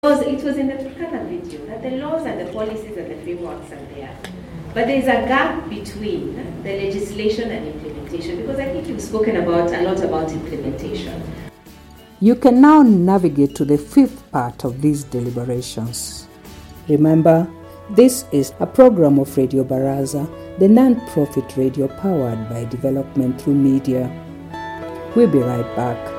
It was in the Turkana video that the laws and the policies and the frameworks are there. But there's a gap between the legislation and implementation, because I think you've spoken a lot about implementation. You can now navigate to the fifth part of these deliberations. Remember, this is a program of Radio Baraza, the non-profit radio powered by development through media. We'll be right back.